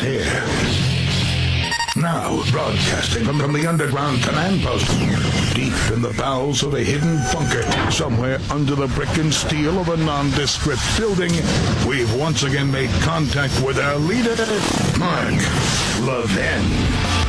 here. Now, broadcasting from the underground command post, deep in the bowels of a hidden bunker, somewhere under the brick and steel of a nondescript building, we've once again made contact with our leader, Mark Levin.